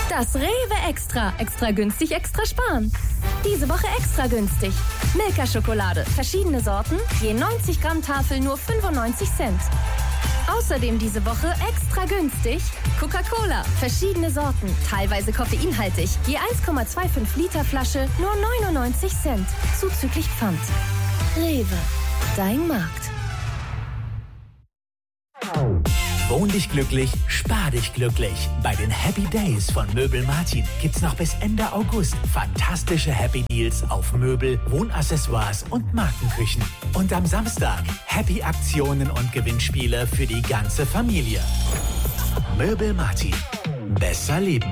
Das Rewe Extra. Extra günstig, extra sparen. Diese Woche extra günstig. Milka-Schokolade, verschiedene Sorten, je 90 Gramm Tafel nur 95 Cent. Außerdem diese Woche extra günstig Coca-Cola, verschiedene Sorten, teilweise koffeinhaltig, je 1,25 Liter Flasche nur 99 Cent, zuzüglich Pfand. Rewe, dein Markt. Wohn dich glücklich, spar dich glücklich. Bei den Happy Days von Möbel Martin gibt's noch bis Ende August fantastische Happy Deals auf Möbel, Wohnaccessoires und Markenküchen. Und am Samstag Happy Aktionen und Gewinnspiele für die ganze Familie. Möbel Martin. Besser leben.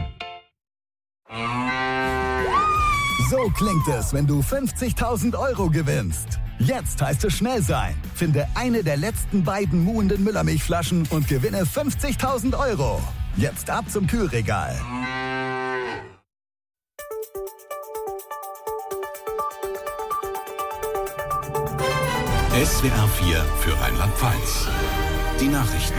So klingt es, wenn du 50.000 Euro gewinnst. Jetzt heißt es schnell sein. Finde eine der letzten beiden muhenden Müllermilchflaschen und gewinne 50.000 Euro. Jetzt ab zum Kühlregal. SWR 4 für Rheinland-Pfalz. Die Nachrichten.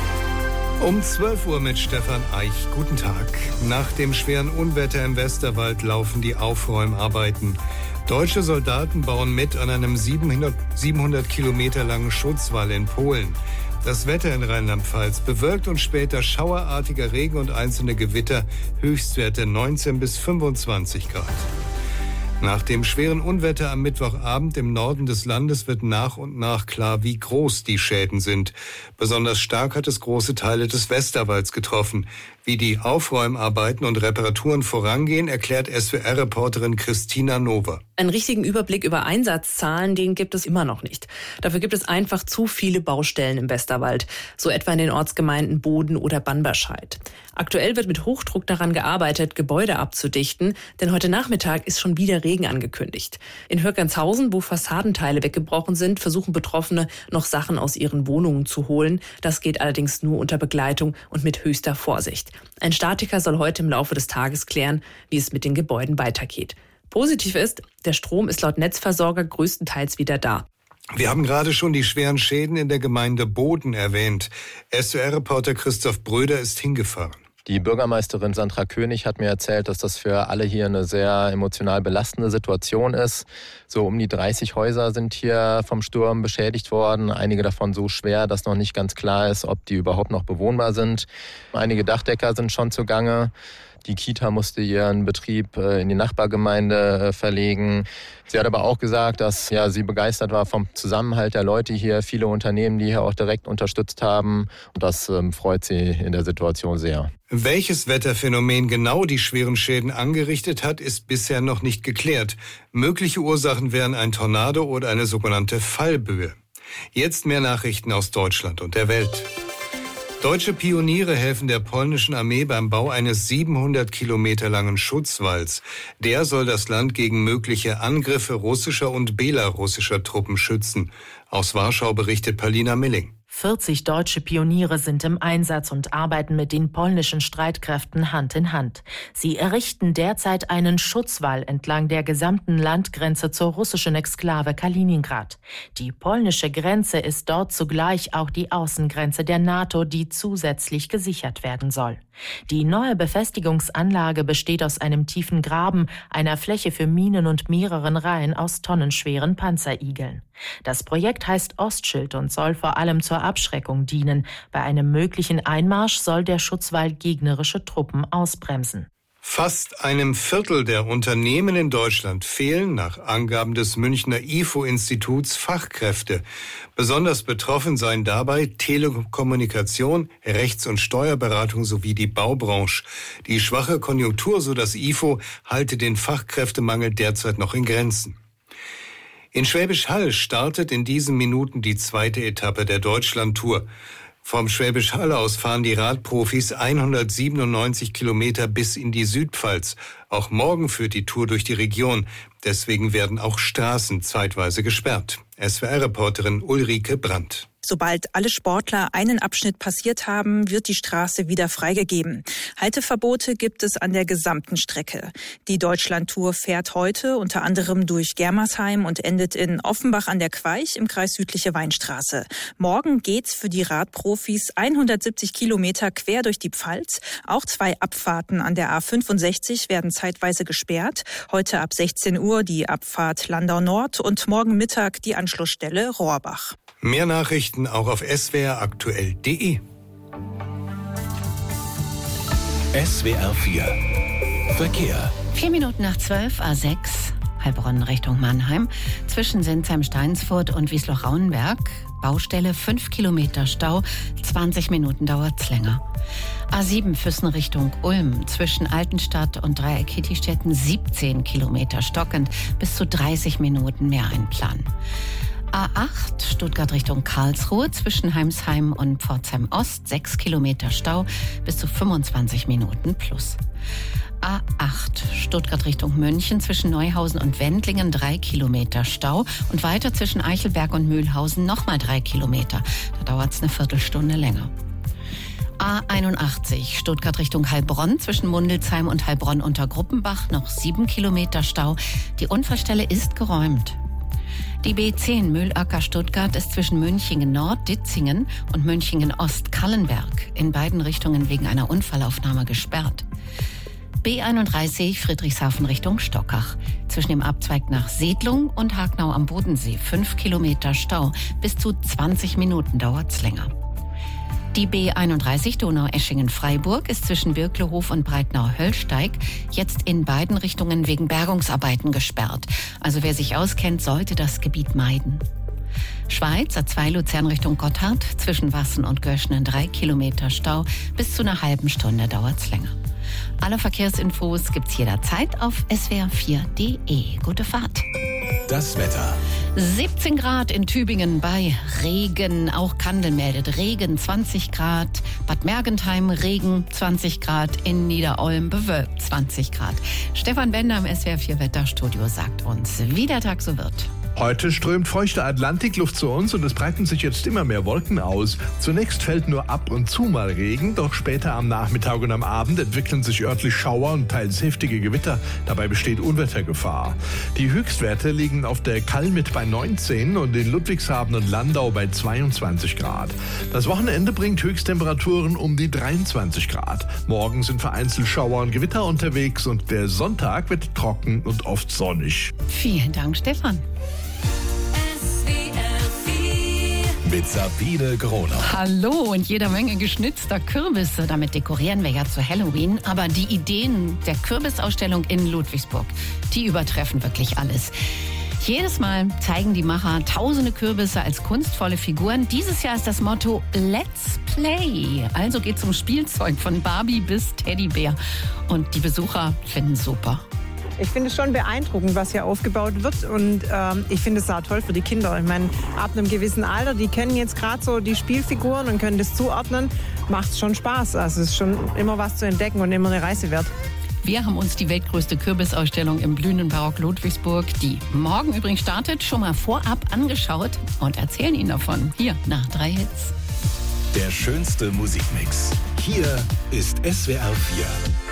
Um 12 Uhr mit Stefan Eich. Guten Tag. Nach dem schweren Unwetter im Westerwald laufen die Aufräumarbeiten. Deutsche Soldaten bauen mit an einem 700 Kilometer langen Schutzwall in Polen. Das Wetter in Rheinland-Pfalz: bewölkt und später schauerartiger Regen und einzelne Gewitter, Höchstwerte 19 bis 25 Grad. Nach dem schweren Unwetter am Mittwochabend im Norden des Landes wird nach und nach klar, wie groß die Schäden sind. Besonders stark hat es große Teile des Westerwalds getroffen. Wie die Aufräumarbeiten und Reparaturen vorangehen, erklärt SWR-Reporterin Christina Nover. Einen richtigen Überblick über Einsatzzahlen, den gibt es immer noch nicht. Dafür gibt es einfach zu viele Baustellen im Westerwald, so etwa in den Ortsgemeinden Boden oder Banberscheid. Aktuell wird mit Hochdruck daran gearbeitet, Gebäude abzudichten, denn heute Nachmittag ist schon wieder Regen angekündigt. In Hürkanshausen, wo Fassadenteile weggebrochen sind, versuchen Betroffene noch Sachen aus ihren Wohnungen zu holen. Das geht allerdings nur unter Begleitung und mit höchster Vorsicht. Ein Statiker soll heute im Laufe des Tages klären, wie es mit den Gebäuden weitergeht. Positiv ist, der Strom ist laut Netzversorger größtenteils wieder da. Wir haben gerade schon die schweren Schäden in der Gemeinde Boden erwähnt. SWR-Reporter Christoph Bröder ist hingefahren. Die Bürgermeisterin Sandra König hat mir erzählt, dass das für alle hier eine sehr emotional belastende Situation ist. So um die 30 Häuser sind hier vom Sturm beschädigt worden. Einige davon so schwer, dass noch nicht ganz klar ist, ob die überhaupt noch bewohnbar sind. Einige Dachdecker sind schon zugange. Die Kita musste ihren Betrieb in die Nachbargemeinde verlegen. Sie hat aber auch gesagt, dass sie begeistert war vom Zusammenhalt der Leute hier. Viele Unternehmen, die hier auch direkt unterstützt haben. Und das freut sie in der Situation sehr. Welches Wetterphänomen genau die schweren Schäden angerichtet hat, ist bisher noch nicht geklärt. Mögliche Ursachen wären ein Tornado oder eine sogenannte Fallböe. Jetzt mehr Nachrichten aus Deutschland und der Welt. Deutsche Pioniere helfen der polnischen Armee beim Bau eines 700 Kilometer langen Schutzwalls. Der soll das Land gegen mögliche Angriffe russischer und belarussischer Truppen schützen. Aus Warschau berichtet Paulina Milling. 40 deutsche Pioniere sind im Einsatz und arbeiten mit den polnischen Streitkräften Hand in Hand. Sie errichten derzeit einen Schutzwall entlang der gesamten Landgrenze zur russischen Exklave Kaliningrad. Die polnische Grenze ist dort zugleich auch die Außengrenze der NATO, die zusätzlich gesichert werden soll. Die neue Befestigungsanlage besteht aus einem tiefen Graben, einer Fläche für Minen und mehreren Reihen aus tonnenschweren Panzerigeln. Das Projekt heißt Ostschild und soll vor allem zur Abschreckung dienen. Bei einem möglichen Einmarsch soll der Schutzwall gegnerische Truppen ausbremsen. Fast einem Viertel der Unternehmen in Deutschland fehlen nach Angaben des Münchner IFO-Instituts Fachkräfte. Besonders betroffen seien dabei Telekommunikation, Rechts- und Steuerberatung sowie die Baubranche. Die schwache Konjunktur, so das IFO, halte den Fachkräftemangel derzeit noch in Grenzen. In Schwäbisch Hall startet in diesen Minuten die zweite Etappe der Deutschlandtour. Vom Schwäbisch Hall aus fahren die Radprofis 197 Kilometer bis in die Südpfalz. Auch morgen führt die Tour durch die Region. Deswegen werden auch Straßen zeitweise gesperrt. SWR-Reporterin Ulrike Brandt. Sobald alle Sportler einen Abschnitt passiert haben, wird die Straße wieder freigegeben. Halteverbote gibt es an der gesamten Strecke. Die Deutschlandtour fährt heute unter anderem durch Germersheim und endet in Offenbach an der Queich im Kreis Südliche Weinstraße. Morgen geht's für die Radprofis 170 Kilometer quer durch die Pfalz. Auch 2 Abfahrten an der A65 werden zeitweise gesperrt. Heute ab 16 Uhr die Abfahrt Landau Nord und morgen Mittag die Anschlussstelle Rohrbach. Mehr Nachrichten auch auf swraktuell.de. SWR 4 Verkehr. 4 Minuten nach 12, A6, Heilbronn Richtung Mannheim. Zwischen Sinsheim-Steinsfurt und Wiesloch-Rauenberg. Baustelle, 5 Kilometer Stau, 20 Minuten dauert's länger. A7 Füssen Richtung Ulm. Zwischen Altenstadt und Dreieck-Hittistetten 17 Kilometer stockend, bis zu 30 Minuten mehr einplanen. A8 Stuttgart Richtung Karlsruhe, zwischen Heimsheim und Pforzheim Ost 6 Kilometer Stau, bis zu 25 Minuten plus. A8 Stuttgart Richtung München, zwischen Neuhausen und Wendlingen 3 Kilometer Stau und weiter zwischen Eichelberg und Mühlhausen nochmal 3 Kilometer. Da dauert es eine Viertelstunde länger. A81 Stuttgart Richtung Heilbronn, zwischen Mundelsheim und Heilbronn unter Gruppenbach noch 7 Kilometer Stau. Die Unfallstelle ist geräumt. Die B10 Mühlacker-Stuttgart ist zwischen Münchingen-Nord, Ditzingen und Münchingen-Ost-Kallenberg in beiden Richtungen wegen einer Unfallaufnahme gesperrt. B31 Friedrichshafen Richtung Stockach. Zwischen dem Abzweig nach Sedlung und Hagnau am Bodensee 5 Kilometer Stau. Bis zu 20 Minuten dauert's länger. Die B31 Donaueschingen-Freiburg ist zwischen Birklehof und Breitnau-Höllsteig jetzt in beiden Richtungen wegen Bergungsarbeiten gesperrt. Also wer sich auskennt, sollte das Gebiet meiden. Schweiz, A2 Luzern Richtung Gotthard, zwischen Wassen und Göschnen 3 Kilometer Stau. Bis zu einer halben Stunde dauert's länger. Alle Verkehrsinfos gibt's jederzeit auf swr4.de. Gute Fahrt. Das Wetter. 17 Grad in Tübingen bei Regen. Auch Kandel meldet Regen, 20 Grad. Bad Mergentheim Regen, 20 Grad. In Niederolm bewölkt, 20 Grad. Stefan Bender im SWR4 Wetterstudio sagt uns, wie der Tag so wird. Heute strömt feuchte Atlantikluft zu uns und es breiten sich jetzt immer mehr Wolken aus. Zunächst fällt nur ab und zu mal Regen, doch später am Nachmittag und am Abend entwickeln sich örtlich Schauer und teils heftige Gewitter. Dabei besteht Unwettergefahr. Die Höchstwerte liegen auf der Kalmit bei 19 und in Ludwigshafen und Landau bei 22 Grad. Das Wochenende bringt Höchsttemperaturen um die 23 Grad. Morgen sind vereinzelt Schauer und Gewitter unterwegs und der Sonntag wird trocken und oft sonnig. Vielen Dank, Stefan. Mit Sabine Groner. Hallo und jeder Menge geschnitzter Kürbisse. Damit dekorieren wir ja zu Halloween. Aber die Ideen der Kürbisausstellung in Ludwigsburg, die übertreffen wirklich alles. Jedes Mal zeigen die Macher tausende Kürbisse als kunstvolle Figuren. Dieses Jahr ist das Motto Let's Play. Also geht's um Spielzeug von Barbie bis Teddybär. Und die Besucher finden es super. Ich finde es schon beeindruckend, was hier aufgebaut wird und ich finde es auch toll für die Kinder. Ich meine, ab einem gewissen Alter, die kennen jetzt gerade so die Spielfiguren und können das zuordnen, macht es schon Spaß. Also es ist schon immer was zu entdecken und immer eine Reise wert. Wir haben uns die weltgrößte Kürbisausstellung im blühenden Barock Ludwigsburg, die morgen übrigens startet, schon mal vorab angeschaut und erzählen Ihnen davon. Hier nach 3 Hits. Der schönste Musikmix. Hier ist SWR 4.